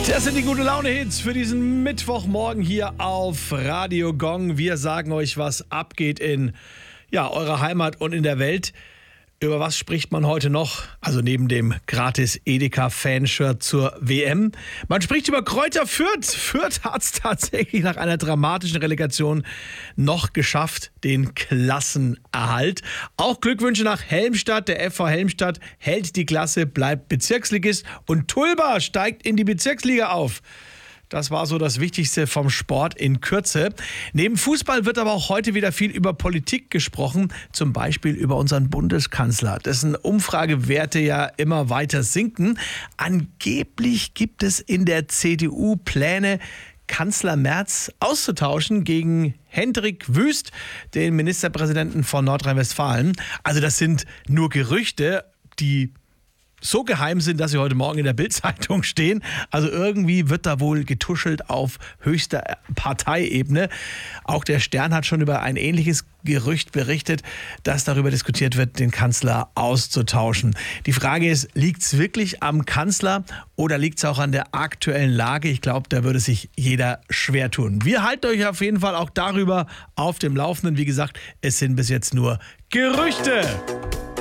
Das sind die gute Laune-Hits für diesen Mittwochmorgen hier auf Radio Gong. Wir sagen euch, was abgeht in eurer Heimat und in der Welt. Über was spricht man heute noch? Also neben dem gratis Edeka-Fanshirt zur WM. Man spricht über Kräuter Fürth. Fürth hat es tatsächlich nach einer dramatischen Relegation noch geschafft, den Klassenerhalt. Auch Glückwünsche nach Helmstadt. Der FV Helmstadt hält die Klasse, bleibt Bezirksligist. Und Tulba steigt in die Bezirksliga auf. Das war so das Wichtigste vom Sport in Kürze. Neben Fußball wird aber auch heute wieder viel über Politik gesprochen. Zum Beispiel über unseren Bundeskanzler, dessen Umfragewerte ja immer weiter sinken. Angeblich gibt es in der CDU Pläne, Kanzler Merz auszutauschen gegen Hendrik Wüst, den Ministerpräsidenten von Nordrhein-Westfalen. Also das sind nur Gerüchte, die so geheim sind, dass sie heute Morgen in der Bild-Zeitung stehen. Also irgendwie wird da wohl getuschelt auf höchster Parteiebene. Auch der Stern hat schon über ein ähnliches Gerücht berichtet, dass darüber diskutiert wird, den Kanzler auszutauschen. Die Frage ist, liegt es wirklich am Kanzler oder liegt es auch an der aktuellen Lage? Ich glaube, da würde sich jeder schwer tun. Wir halten euch auf jeden Fall auch darüber auf dem Laufenden. Wie gesagt, es sind bis jetzt nur Gerüchte.